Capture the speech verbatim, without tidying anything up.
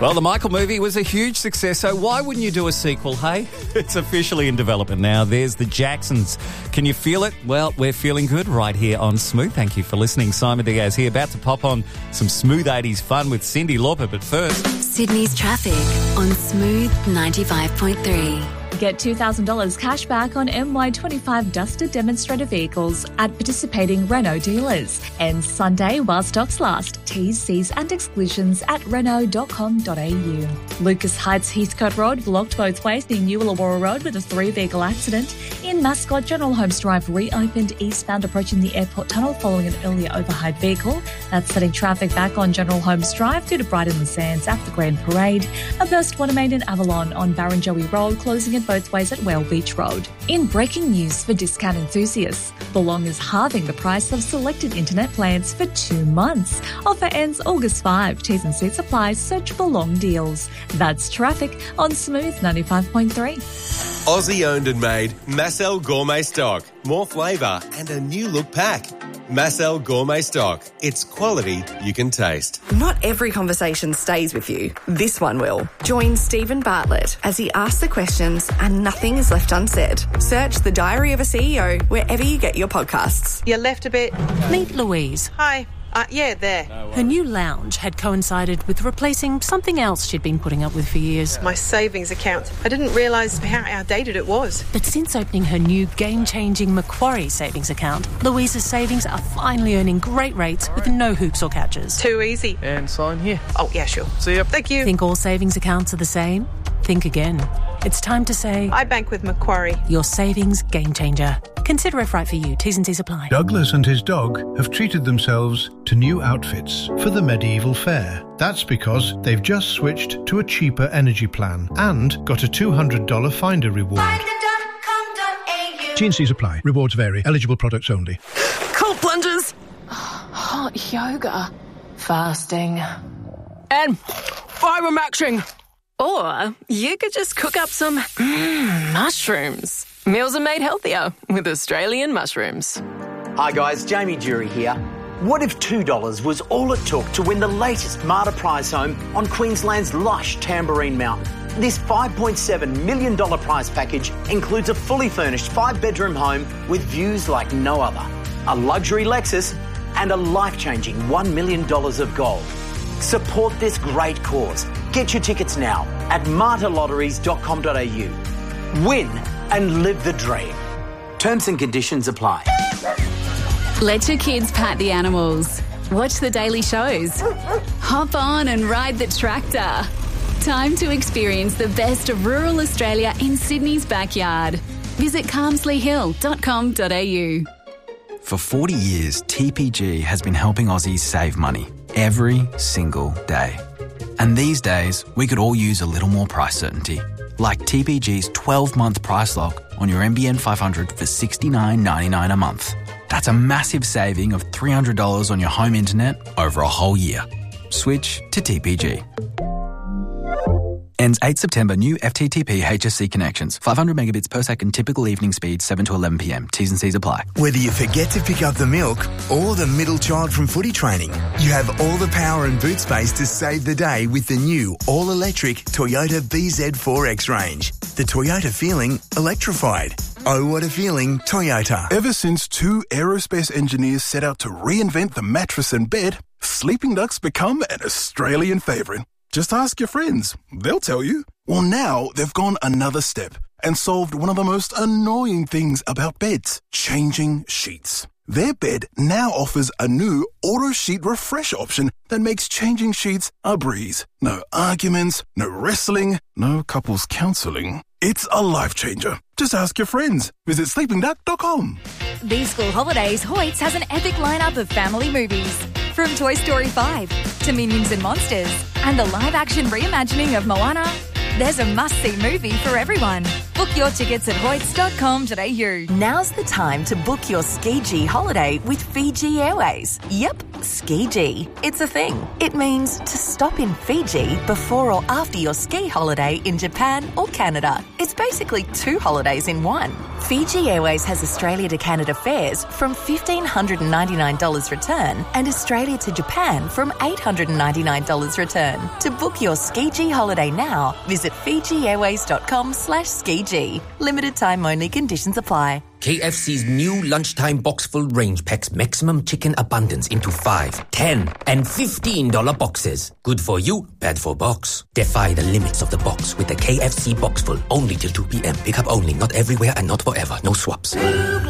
Well, the Michael movie was a huge success, so why wouldn't you do a sequel, hey? It's officially in development now. There's the Jacksons. Can you feel it? Well, we're feeling good right here on Smooth. Thank you for listening. Simon Diaz here, about to pop on some Smooth eighties fun with Cyndi Lauper, but first... Sydney's traffic on Smooth ninety-five point three. Get two thousand dollars cash back on M Y twenty-five Duster demonstrator vehicles at participating Renault dealers. Ends Sunday while stocks last. T's, C's and exclusions at renault dot com dot a u. Lucas Heights Heathcote Road blocked both ways near New Illawarra Road with a three-vehicle accident. In Mascot, General Holmes Drive reopened eastbound approaching the airport tunnel following an earlier overhide vehicle. That's setting traffic back on General Holmes Drive through to Brighton the Sands at the Grand Parade. A burst water main in Avalon on Barrenjoey Road, closing it both ways at Whale Beach Road. In breaking news for discount enthusiasts, Belong is halving the price of selected internet plans for two months. Offer ends August fifth. T's and C's apply. Search Belong deals. That's traffic on Smooth ninety-five point three. Aussie owned and made Massel Gourmet Stock. More flavour and a new look pack. Massel Gourmet Stock. It's quality you can taste. Not every conversation stays with you. This one will. Join Stephen Bartlett as he asks the questions and nothing is left unsaid. Search The Diary of a C E O wherever you get your podcasts. You left a bit. Meet Louise. Hi. Uh, yeah, there. Her new lounge had coincided with replacing something else she'd been putting up with for years. My savings account. I didn't realise how outdated it was. But since opening her new game-changing Macquarie savings account, Louise's savings are finally earning great rates with no hoops or catches. Too easy. And sign here. Oh, yeah, sure. See ya. Thank you. Think all savings accounts are the same? Think again. It's time to say... I bank with Macquarie. Your savings game changer. Consider if right for you. T's and C's apply. Douglas and his dog have treated themselves to new outfits for the medieval fair. That's because they've just switched to a cheaper energy plan and got a two hundred dollars Finder reward. Finder dot com dot a u. T and C's apply. Rewards vary. Eligible products only. Cold plunges. Hot yoga. Fasting. And fibre-maxing. Or you could just cook up some mm, mushrooms. Meals are made healthier with Australian mushrooms. Hi guys, Jamie Jury here. What if two dollars was all it took to win the latest Marta prize home on Queensland's lush Tamborine Mountain? This five point seven million dollars prize package includes a fully furnished five-bedroom home with views like no other, a luxury Lexus and a life-changing one million dollars of gold. Support this great cause. Get your tickets now at marta lotteries dot com dot a u. Win and live the dream. Terms and conditions apply. Let your kids pat the animals. Watch the daily shows. Hop on and ride the tractor. Time to experience the best of rural Australia in Sydney's backyard. Visit calmsley hill dot com dot a u. For forty years, T P G has been helping Aussies save money every single day. And these days, we could all use a little more price certainty. Like T P G's twelve-month price lock on your M B N five hundred for sixty-nine ninety-nine a month. That's a massive saving of three hundred dollars on your home internet over a whole year. Switch to T P G. Ends eighth September. New F T T P H S C connections. five hundred megabits per second. Typical evening speed seven to eleven p m. T's and C's apply. Whether you forget to pick up the milk or the middle child from footy training, you have all the power and boot space to save the day with the new all-electric Toyota B Z four X range. The Toyota feeling electrified. Oh, what a feeling, Toyota. Ever since two aerospace engineers set out to reinvent the mattress and bed, Sleeping Duck's become an Australian favourite. Just ask your friends. They'll tell you. Well, now they've gone another step and solved one of the most annoying things about beds, changing sheets. Their bed now offers a new auto sheet refresh option that makes changing sheets a breeze. No arguments, no wrestling, no couples counselling. It's a life changer. Just ask your friends. Visit sleeping duck dot com. These school holidays, Hoyts has an epic lineup of family movies. From Toy Story five to Minions and Monsters and the live-action reimagining of Moana, there's a must-see movie for everyone. Book your tickets at hoyts dot com dot a u. Now's the time to book your Ski-G holiday with Fiji Airways. Yep, Ski-G. It's a thing. It means to stop in Fiji before or after your ski holiday in Japan or Canada. It's basically two holidays in one. Fiji Airways has Australia to Canada fares from one thousand five hundred ninety-nine dollars return and Australia to Japan from eight hundred ninety-nine dollars return. To book your Ski-G holiday now, visit fiji airways dot com slash ski-g. Limited time only, conditions apply. K F C's new lunchtime box full range packs maximum chicken abundance into five, ten, and fifteen dollar boxes. Good for you, bad for box. Defy the limits of the box with the K F C box full only till two p.m. Pick up only, not everywhere and not forever. No swaps.